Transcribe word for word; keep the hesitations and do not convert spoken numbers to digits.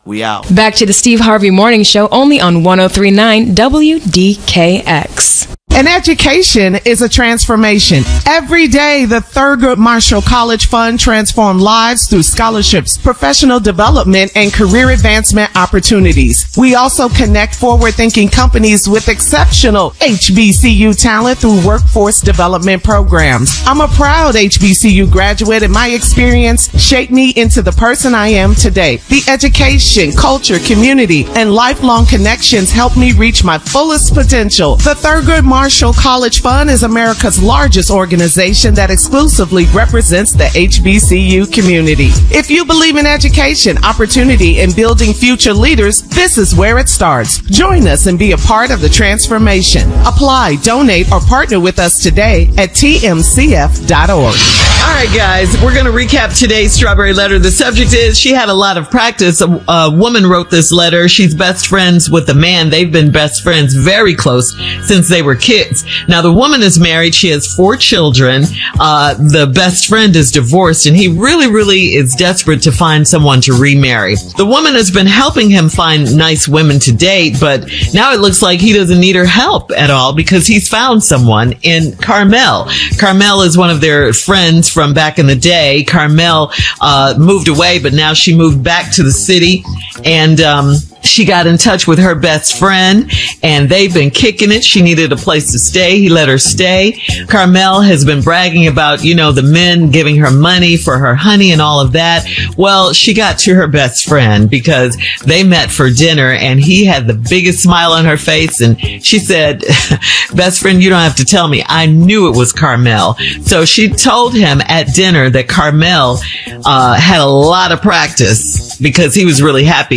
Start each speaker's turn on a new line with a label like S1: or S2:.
S1: We out.
S2: Back to the Steve Harvey Morning Show, only on one oh three point nine W D K X.
S3: An education is a transformation. Every day, the Thurgood Marshall College Fund transforms lives through scholarships, professional development, and career advancement opportunities. We also connect forward-thinking companies with exceptional H B C U talent through workforce development programs. I'm a proud H B C U graduate, and my experience shaped me into the person I am today. The education, culture, community, and lifelong connections helped me reach my fullest potential. The Thurgood Marshall Marshall College Fund is America's largest organization that exclusively represents the H B C U community. If you believe in education, opportunity, and building future leaders, this is where it starts. Join us and be a part of the transformation. Apply, donate, or partner with us today at T M C F dot org.
S4: All right, guys, we're going to recap today's Strawberry Letter. The subject is she had a lot of practice. A, a woman wrote this letter. She's best friends with a man. They've been best friends, very close, since they were kids. Now, the woman is married. She has four children. Uh, the best friend is divorced, and he really, really is desperate to find someone to remarry. The woman has been helping him find nice women to date, but now it looks like he doesn't need her help at all because he's found someone in Carmel. Carmel is one of their friends from back in the day. Carmel uh, moved away, but now she moved back to the city, and um she got in touch with her best friend, and they've been kicking it. She needed a place to stay. He let her stay. Carmel has been bragging about, you know, the men giving her money for her honey and all of that. Well, she got to her best friend because they met for dinner, and he had the biggest smile on her face. And she said, best friend, you don't have to tell me. I knew it was Carmel. So she told him at dinner that Carmel uh, had a lot of practice because he was really happy.